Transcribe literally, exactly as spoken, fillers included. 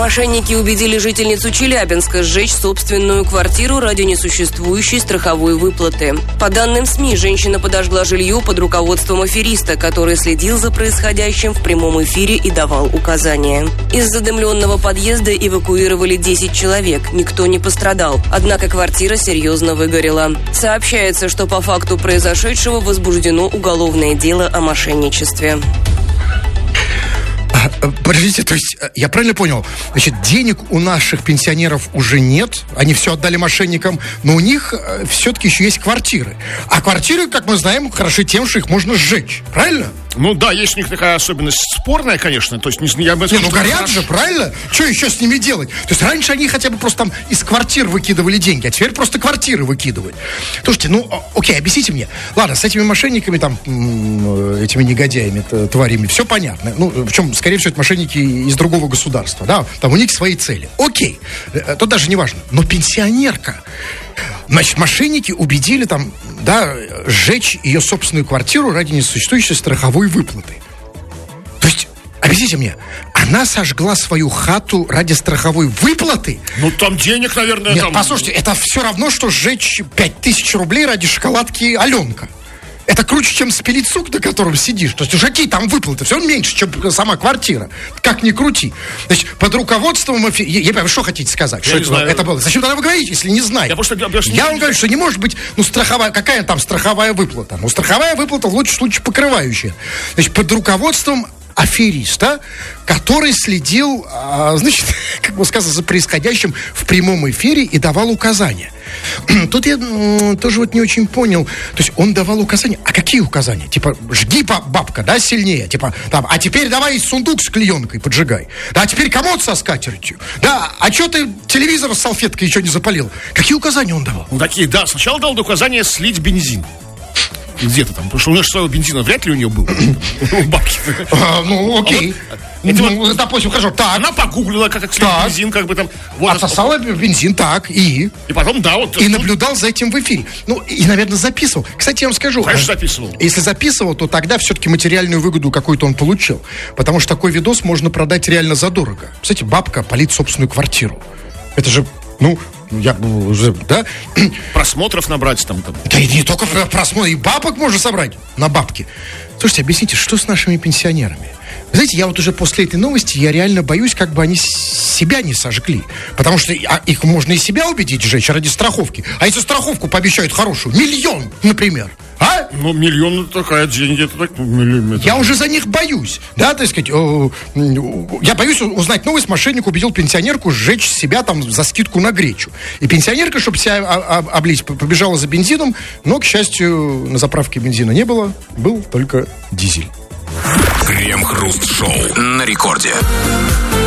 Мошенники убедили жительницу Челябинска сжечь собственную квартиру ради несуществующей страховой выплаты. По данным СМИ, женщина подожгла жилье под руководством афериста, который следил за происходящим в прямом эфире и давал указания. Из задымленного подъезда эвакуировали десять человек. Никто не пострадал. Однако квартира серьезно выгорела. Сообщается, что по факту произошедшего возбуждено уголовное дело о мошенничестве. Подождите, то есть, я правильно понял? Значит, денег у наших пенсионеров уже нет, они все отдали мошенникам, но у них все-таки еще есть квартиры. А квартиры, как мы знаем, хороши тем, что их можно сжечь, правильно? Ну да, есть у них такая особенность спорная, конечно. То есть, не, я бы не, ну горят хорошо. Же, правильно? Что еще с ними делать? То есть раньше они хотя бы просто там из квартир выкидывали деньги, а теперь просто квартиры выкидывают. Слушайте, ну окей, объясните мне. Ладно, с этими мошенниками, там, этими негодяями, тварями, все понятно. Ну, причем, скорее всего, это мошенники из другого государства, да? Там у них свои цели. Окей, тут даже не важно. Но пенсионерка... Значит, мошенники убедили там, да, сжечь ее собственную квартиру ради несуществующей страховой выплаты. То есть, объясните мне, она сожгла свою хату ради страховой выплаты? Ну, там денег, наверное, Нет, там... послушайте, это все равно, что сжечь пять тысяч рублей ради шоколадки Аленка. Это круче, чем спилить сук, на котором сидишь. То есть уже какие там выплаты? Все меньше, чем сама квартира. Как ни крути. Значит, под руководством... Я, я понимаю, что хотите сказать? Я что это, это было? Зачем тогда вы говорите, если не знаете? Я, просто, я, я, я вам говорю, что не может быть, ну, страховая... Какая там страховая выплата? Ну, страховая выплата в лучшем случае покрывающая. Значит, под руководством афериста, который следил, а, значит, как бы сказать, за происходящим в прямом эфире и давал указания. Тут я м, тоже вот не очень понял. То есть он давал указания. А какие указания? Типа, жги, бабка, да, сильнее. Типа, там, а теперь давай сундук с клеенкой поджигай. Да, а теперь комод со скатертью. Да, а что ты телевизор с салфеткой еще не запалил? Какие указания он давал? Ну, такие, да. Сначала дал указание слить бензин. Где-то там, потому что у нее своего бензина вряд ли у нее был. Бабки. Ну, окей. Ну, допустим, хорошо, так. Она погуглила, как слить бензин, как бы там. Отсосала бензин, так, и... И потом, да, вот... И наблюдал за этим в эфире. Ну, и, наверное, записывал. Кстати, я вам скажу... Конечно, записывал. Если записывал, то тогда все-таки материальную выгоду какую-то он получил. Потому что такой видос можно продать реально задорого. Кстати, бабка палит собственную квартиру. Это же, ну... Я уже, да? Просмотров набрать там, там. Да и не только просмотров, и бабок можно собрать на бабки. Слушайте, объясните, что с нашими пенсионерами? Вы знаете, я вот уже после этой новости, я реально боюсь, как бы они себя не сожгли. Потому что их можно и себя убедить сжечь ради страховки. А если страховку пообещают хорошую, миллион, например, а? Ну, миллион такая деньги, это так, миллион. Я уже за них боюсь, да, так сказать, э, я боюсь узнать новость, мошенник убедил пенсионерку сжечь себя там за скидку на гречу. И пенсионерка, чтобы себя облить, побежала за бензином, но, к счастью, на заправке бензина не было, был только дизель. Крем-хруст-шоу на рекорде.